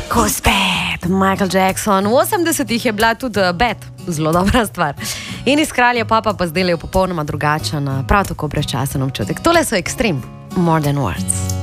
Ko spet, Michael Jackson. V 80-ih je bila tudi Bad, zelo dobra stvar. In iz Kralja Papa pa zdaj je popolnoma drugačen, prav tako brezčasen občutek. Tole so Extreme, More Than Words.